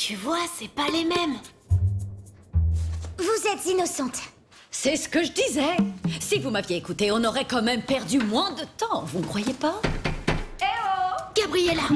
Tu vois, c'est pas les mêmes. Vous êtes innocente. C'est ce que je disais. Si vous m'aviez écouté, on aurait quand même perdu moins de temps, vous ne croyez pas? Gabriella!